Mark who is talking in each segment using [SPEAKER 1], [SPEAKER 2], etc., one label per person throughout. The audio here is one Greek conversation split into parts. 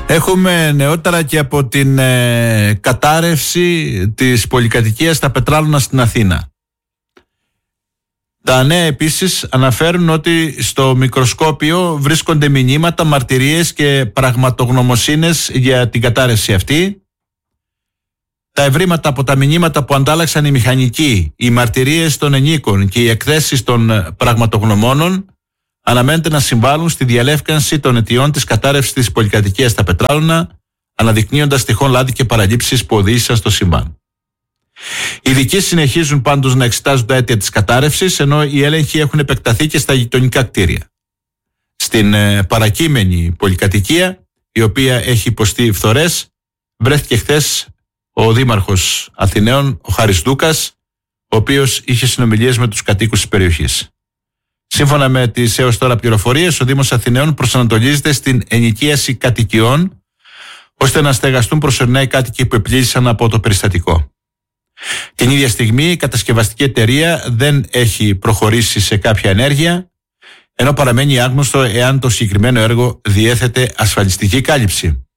[SPEAKER 1] Έχουμε νεότερα και από την κατάρρευση της πολυκατοικίας στα Πετράλωνα στην Αθήνα. Τα νέα επίσης αναφέρουν ότι στο μικροσκόπιο βρίσκονται μηνύματα, μαρτυρίες και πραγματογνωμοσύνες για την κατάρρευση αυτή. Τα ευρήματα από τα μηνύματα που αντάλλαξαν οι μηχανικοί, οι μαρτυρίες των ενίκων και οι εκθέσεις των πραγματογνωμόνων αναμένεται να συμβάλλουν στη διαλεύκανση των αιτιών της κατάρρευσης της πολυκατοικίας στα Πετράλωνα, αναδεικνύοντας τυχόν λάθη και παραλήψεις που οδήγησαν στο συμβάν. Οι ειδικοί συνεχίζουν πάντως να εξετάζουν τα αίτια της κατάρρευσης, ενώ οι έλεγχοι έχουν επεκταθεί και στα γειτονικά κτίρια. Στην παρακείμενη πολυκατοικία, η οποία έχει υποστεί φθορές, βρέθηκε χθες ο Δήμαρχος Αθηναίων, ο Χάρης Δούκας, ο οποίος είχε συνομιλίες με τους κατοίκους της περιοχής. Σύμφωνα με τις έως τώρα πληροφορίες, ο Δήμος Αθηναίων προσανατολίζεται στην ενοικίαση κατοικιών, ώστε να στεγαστούν προσωρινά οι κάτοικοι που επλήγησαν από το περιστατικό. Την ίδια στιγμή η κατασκευαστική εταιρεία δεν έχει προχωρήσει σε κάποια ενέργεια, ενώ παραμένει άγνωστο εάν το συγκεκριμένο έργο διέθετε ασφαλιστική κάλυψη.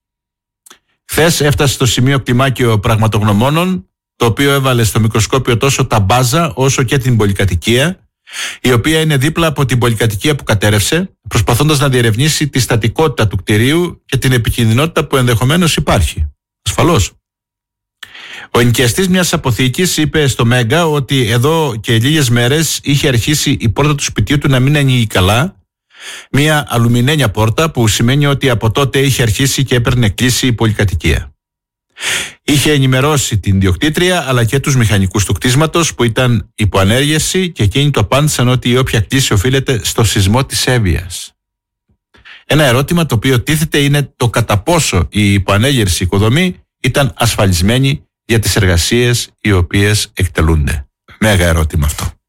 [SPEAKER 1] Χθες έφτασε στο σημείο κλιμάκιο πραγματογνωμόνων, το οποίο έβαλε στο μικροσκόπιο τόσο τα μπάζα όσο και την πολυκατοικία, η οποία είναι δίπλα από την πολυκατοικία που κατέρευσε, προσπαθώντας να διερευνήσει τη στατικότητα του κτηρίου και την επικινδυνότητα που ενδεχομένως υπάρχει. Ασφαλώς. Ο ενοικιαστής μιας αποθήκης είπε στο Μέγκα ότι εδώ και λίγες μέρες είχε αρχίσει η πόρτα του σπιτιού του να μην ανοίγει καλά, μια αλουμινένια πόρτα που σημαίνει ότι από τότε είχε αρχίσει και έπαιρνε κλίση η πολυκατοικία. Είχε ενημερώσει την ιδιοκτήτρια αλλά και τους μηχανικούς του κτίσματος που ήταν υπό ανέργεια και εκείνοι το απάντησαν ότι η όποια κλίση οφείλεται στο σεισμό της Εύβοιας. Ένα ερώτημα το οποίο τίθεται είναι το κατά πόσο η υποανέγερση οικοδομή ήταν ασφαλισμένη για τις εργασίες οι οποίες εκτελούνται. Μέγα ερώτημα αυτό.